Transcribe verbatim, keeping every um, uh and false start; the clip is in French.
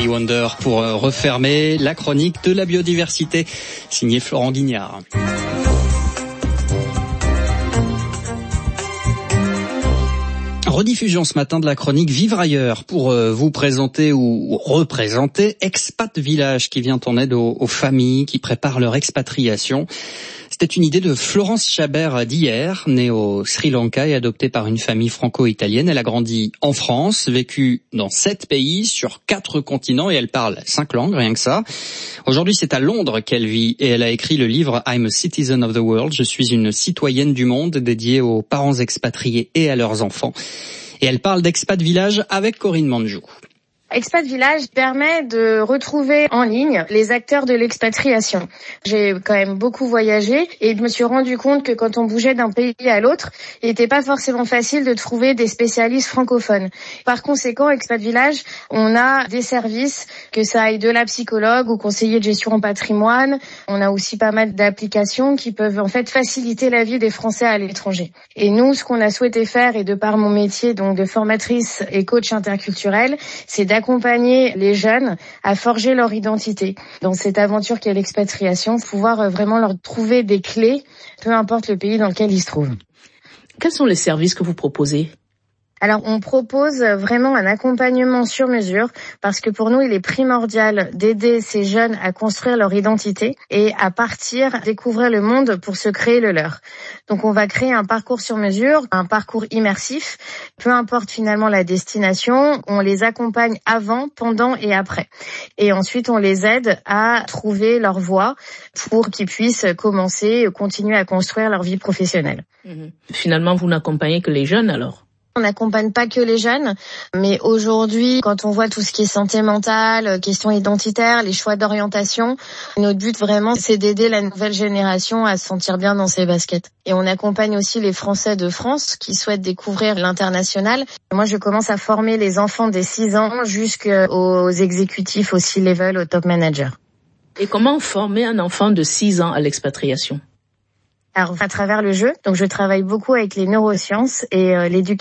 Stevie Wonder pour refermer la chronique de la biodiversité, signé Florent Guignard. Rediffusion ce matin de la chronique Vivre ailleurs pour euh, vous présenter ou représenter Expat Village qui vient en aide aux, aux familles qui préparent leur expatriation. C'était une idée de Florence Chabert d'hier, née au Sri Lanka et adoptée par une famille franco-italienne. Elle a grandi en France, vécu dans sept pays sur quatre continents et elle parle cinq langues, rien que ça. Aujourd'hui, c'est à Londres qu'elle vit et elle a écrit le livre I'm a Citizen of the World. Je suis une citoyenne du monde, dédié aux parents expatriés et à leurs enfants. Et elle parle d'Expat Village avec Corinne Manjou. Expat Village permet de retrouver en ligne les acteurs de l'expatriation. J'ai quand même beaucoup voyagé et je me suis rendu compte que quand on bougeait d'un pays à l'autre, il n'était pas forcément facile de trouver des spécialistes francophones. Par conséquent, Expat Village, on a des services, que ça aille de la psychologue ou conseiller de gestion en patrimoine. On a aussi pas mal d'applications qui peuvent en fait faciliter la vie des Français à l'étranger. Et nous, ce qu'on a souhaité faire, et de par mon métier donc de formatrice et coach interculturel, c'est d'accompagner accompagner les jeunes à forger leur identité dans cette aventure qu'est l'expatriation, pouvoir vraiment leur trouver des clés, peu importe le pays dans lequel ils se trouvent. Quels sont les services que vous proposez ? Alors, on propose vraiment un accompagnement sur mesure parce que pour nous, il est primordial d'aider ces jeunes à construire leur identité et à partir découvrir le monde pour se créer le leur. Donc, on va créer un parcours sur mesure, un parcours immersif. Peu importe finalement la destination, on les accompagne avant, pendant et après. Et ensuite, on les aide à trouver leur voie pour qu'ils puissent commencer, continuer à construire leur vie professionnelle. Mmh. Finalement, vous n'accompagnez que les jeunes alors ? On n'accompagne pas que les jeunes, mais aujourd'hui, quand on voit tout ce qui est santé mentale, questions identitaires, les choix d'orientation, notre but vraiment, c'est d'aider la nouvelle génération à se sentir bien dans ses baskets. Et on accompagne aussi les Français de France qui souhaitent découvrir l'international. Moi, je commence à former les enfants des six ans jusqu'aux exécutifs, au C-level, au top manager. Et comment former un enfant de six ans à l'expatriation ? Alors, à travers le jeu, donc je travaille beaucoup avec les neurosciences et euh, l'éducation